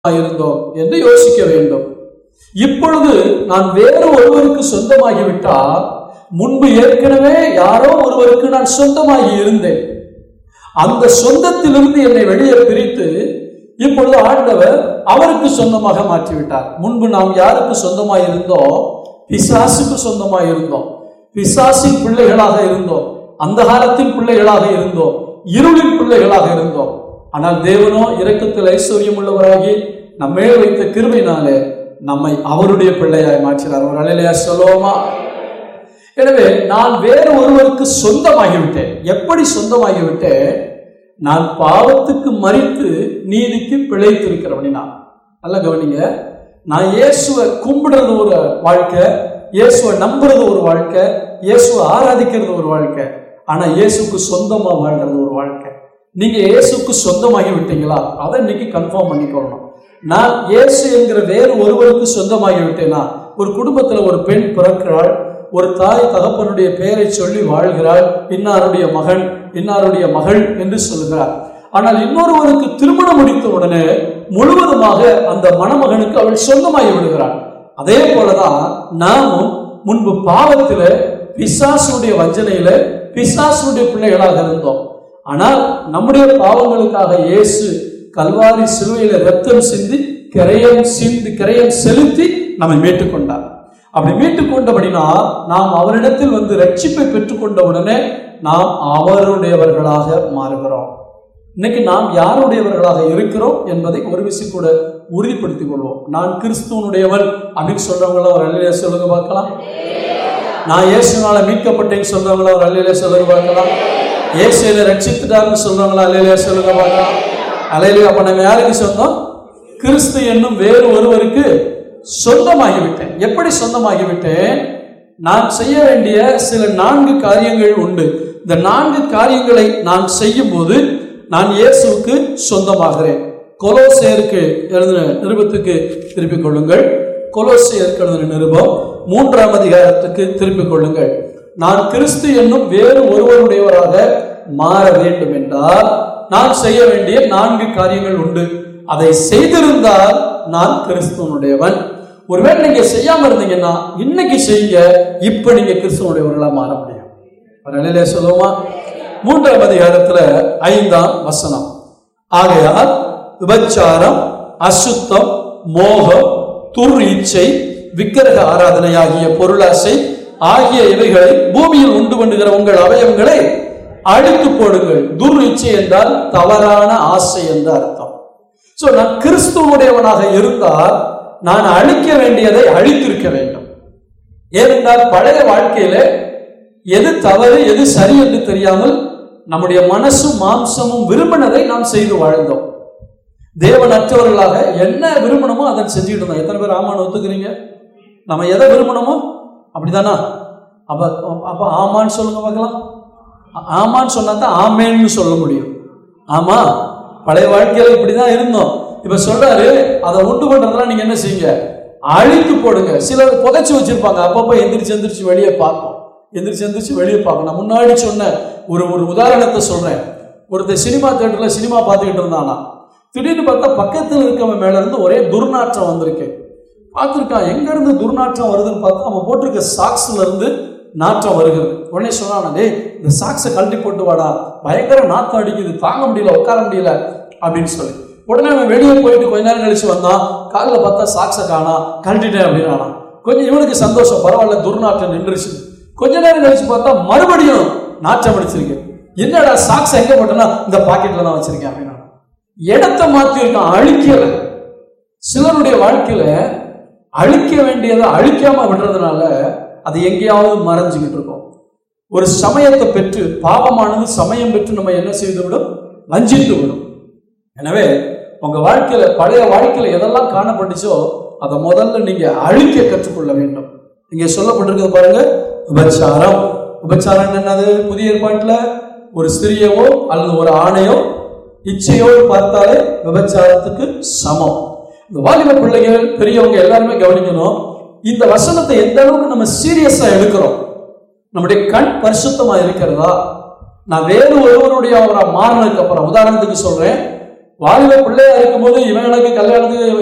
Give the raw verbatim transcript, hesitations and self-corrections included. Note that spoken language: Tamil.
இருந்தோம் என்று யோசிக்க வேண்டும். இப்பொழுது நான் வேறு ஒருவருக்கு சொந்தமாகிவிட்டால், முன்பு ஏற்கனவே யாரோ ஒருவருக்கு நான் சொந்தமாகி இருந்தேன். அந்த சொந்தத்திலிருந்து என்னை வெளியே பிரித்து இப்பொழுது ஆண்டவர் அவருக்கு சொந்தமாக மாற்றிவிட்டார். முன்பு நாம் யாருக்கு சொந்தமாய் இருந்தோம்? பிசாசுக்கு சொந்தமாய் இருந்தோம். பிசாசின் பிள்ளைகளாக இருந்தோம். அந்த காலத்தின் பிள்ளைகளாக இருந்தோம். இருளின் பிள்ளைகளாக இருந்தோம். ஆனால் தேவனோ இரக்கத்தில் ஐஸ்வர்யம் உள்ளவராகி நம்மே வைத்த கிருபையினாலே நம்மை அவருடைய பிள்ளையாய் மாற்றினார். ஒரு அல்லேலூயா சொல்லுவோமா? எனவே நான் வேறு ஒருவருக்கு சொந்தமாகிவிட்டேன். எப்படி சொந்தமாகிவிட்டேன்? நான் பாவத்துக்கு மரித்து நீதிக்கு பிழைத்திருக்கிறவனா. நல்லா கவனிங்க. நான் இயேசுவை கும்பிடுறது ஒரு வாழ்க்கை, இயேசுவை நம்புறது ஒரு வாழ்க்கை, இயேசுவை ஆராதிக்கிறது ஒரு வாழ்க்கை. ஆனா இயேசுக்கு சொந்தமா வாழ்றது ஒரு வாழ்க்கை. நீங்க இயேசுக்கு சொந்தமாகி விட்டீங்களா? அதை இன்னைக்கு கன்ஃபார்ம் பண்ணிக்கொள்ளணும். நான் இயேசு என்கிற வேறு ஒருவருக்கு சொந்தமாகி விட்டேனா? ஒரு குடும்பத்துல ஒரு பெண் பிறக்கிறாள், ஒரு தாய் தகப்பனுடைய பெயரை சொல்லி வாழ்கிறாள், இன்னாருடைய மகன் இன்னாருடைய மகள் என்று சொல்கிறார். ஆனால் இன்னொருவருக்கு திருமணம் முடித்த உடனே முழுவதுமாக அந்த மணமகனுக்கு அவள் சொந்தமாகி விடுகிறாள். அதே போலதான் நாமும் முன்பு பாவத்தில பிசாசுடைய வஞ்சனையில பிசாசுடைய பிள்ளைகளாக இருந்தோம். ஆனால் நம்முடைய பாவங்களுக்காக இயேசு கல்வாரி சிலுவையில ரத்தம் சிந்தி கரையம் சிந்தி கரையம் செலுத்தி நம்மை மீட்டுக் கொண்டார். அப்படி மீட்டுக் கொண்டபடினா நாம் அவரிடத்தில் வந்து ரட்சிப்பை பெற்றுக்கொண்ட உடனே நாம் அவருடையவர்களாக மாறுகிறோம். இன்னைக்கு நாம் யாருடையவர்களாக இருக்கிறோம் என்பதை ஒரு விஷயம் கூட உறுதிப்படுத்திக் கொள்வோம். நான் கிறிஸ்துவனுடையவன் அப்படின்னு சொல்றவங்கள ஒரு அல்லேலூயா சொல்லுங்க பார்க்கலாம். நான் இயேசுனால மீட்கப்பட்டேன்னு சொல்றவங்கள ஒரு அல்லேலூயா சொல்லுங்க பார்க்கலாம். இயேசுவை ரட்சித்துட்டார்னு சொல்றவங்களா அல்லேலூயா சொல்லுங்க பார்க்கலாம். அல்லேலூயா. அப்ப நம்ம யாருக்கு சொந்தம்? கிறிஸ்து என்னும் வேறு ஒருவருக்கு சொந்தமாகிவிட்டேன். எப்படி சொந்தமாகிவிட்டேன்? நான் செய்ய வேண்டிய சில நான்கு காரியங்கள் உண்டு. இந்த நான்கு காரியங்களை நான் செய்யும் போது நான் இயேசுவுக்கு சொந்தமாகிறேன். கொலோசையருக்கு எழுதின நிருபத்துக்கு திருப்பிக் கொள்ளுங்கள். கொலோசையருக்கு எழுதின நிருபம் மூன்றாம் அதிகாரத்துக்கு திருப்பிக் கொள்ளுங்கள். நான் கிறிஸ்து என்னும் வேறு ஒருவருடையவராக மாற வேண்டும் என்றால் நான் செய்ய வேண்டிய நான்கு காரியங்கள் உண்டு. அதை செய்திருந்தால் நான் கிறிஸ்துவனுடையவன். ஒருவேளை நீங்க செய்யாம இருந்தீங்கன்னா இன்னைக்கு செய்யுங்க. இப்ப நீங்க கிறிஸ்துவனுடையவர்களா மாற முடியும். அல்லேலூயா சொல்லுவோமா? மூன்றாம் அதிகாரத்துல ஐந்தாம் வசனம். ஆகையால் விபச்சாரம், அசுத்தம், மோகம், துர் இச்சை, விக்கிரக ஆராதனை ஆகிய பொருளாசை ஆகிய இவைகளை பூமியில் உண்டு பண்ணுகிற உங்கள் அவயவங்களை அழித்து போடுங்கள். துர் இச்சை என்றால் தவறான ஆசை என்ற அர்த்தம். சோ நான் கிறிஸ்துவனுடையவனாக இருந்தால் நான் அழிக்க வேண்டியதை அழித்திருக்க வேண்டும். ஏனென்றால் பழைய வாழ்க்கையில எது தவறு எது சரி என்று தெரியாமல் நம்முடைய மனசும் மாம்சமும் விரும்பினதை நாம் செய்து வாழ்ந்தோம். தேவனற்றவர்களாக என்ன விரும்பணுமோ அதை செஞ்சுட்டு இருந்தோம். எத்தனை பேர் ஆமான்னு ஒத்துக்கிறீங்க? நம்ம எதை விரும்பணுமோ அப்படிதானா? அப்ப அப்ப ஆமான்னு சொல்லுங்க பார்க்கலாம். ஆமான்னு சொன்னா தான் ஆமேன்னு சொல்ல முடியும். ஆமா, பழைய வாழ்க்கையில இப்படிதான் இருந்தோம். இப்ப சொல்றாரு, அதை உண்டு பண்றதுலாம் நீங்க என்ன செய்யுங்க? அழித்து போடுங்க. சிலர் புதைச்சு வச்சிருப்பாங்க. அப்பப்ப எந்திரிச்சு எந்திரிச்சு வெளியே பார்ப்போம். எந்திரிச்சு எந்திரிச்சு வெளியே பார்க்கணும். நான் முன்னாடி சொன்ன ஒரு ஒரு உதாரணத்தை சொல்றேன். ஒருத்தர் சினிமா தியேட்டர்ல சினிமா பார்த்துக்கிட்டு இருந்தானா, திடீர்னு பார்த்தா பக்கத்தில் இருக்கவன் மேல இருந்து ஒரே துர்நாற்றம் வந்திருக்கு. பார்த்துருக்கான், எங்க இருந்து துர்நாற்றம் வருதுன்னு பார்த்தா அவன் போட்டிருக்க சாக்ஸ்ல இருந்து நாற்றம் வருகிறது. உடனே சொன்னான், டேய் இந்த சாக்ஸை கழட்டி போட்டு வாடா, பயங்கர நாற்றம் அடிக்குது, தாங்க முடியல, உட்கார முடியல அப்படின்னு சொல்லி. உடனே அவன் வெளியே போயிட்டு கொஞ்ச நேரம் கழிச்சு வந்தான். காலில் பார்த்தா சாக்ஸை காணா, கழட்டிட்டேன் அப்படின்னா கொஞ்சம் இவனுக்கு சந்தோஷம், பரவாயில்ல துர்நாற்றம் நின்றுச்சு. கொஞ்ச நேரம் கழிச்சு பார்த்தா மறுபடியும் நாற்றம் அடிச்சிருக்கு. என்னடா சாக்ஸ் எங்க போட்டேன்னா இந்த பாக்கெட்ல தான் வச்சிருக்கேன் அப்படின்னா இடத்தை மாத்தி இருக்கான், அழிக்கல. சிலருடைய வாழ்க்கையில அழிக்க வேண்டியதை அழிக்காம விடுறதுனால அது எங்கேயாவது மறைஞ்சுக்கிட்டு இருக்கும். ஒரு சமயத்தை பெற்று பாவமானது சமயம் பெற்று நம்ம என்ன செய்து விடும்? வஞ்சித்து விடும். எனவே உங்க வாழ்க்கையில பழைய வாழ்க்கையில எதெல்லாம் காணப்பட்டுச்சோ அதை முதல்ல நீங்க அழிக்க கற்றுக்கொள்ள வேண்டும். இங்க சொல்லப்பட்டிருக்கிறது பாருங்க, விபச்சாரம். விபச்சாரம் என்னது? புதிய ஏற்பாட்டுல ஒரு ஸ்திரியவோ அல்லது ஒரு ஆணையோ இச்சையோடு பார்த்தாலே விபச்சாரத்துக்கு சமம். இந்த வாலிப பிள்ளைகள் பெரியவங்க எல்லாருமே கவனிக்கணும். இந்த வசனத்தை எந்த அளவுக்கு நம்ம சீரியஸா எடுக்கிறோம்? நம்முடைய கண் பரிசுத்தமா இருக்கிறதா? நான் வேறு ஒருவருடைய அவரை மாறினதுக்கு அப்புறம், உதாரணத்துக்கு சொல்றேன், வாலிப பிள்ளையா இருக்கும்போது இவன் எனக்கு கல்யாணத்துக்கு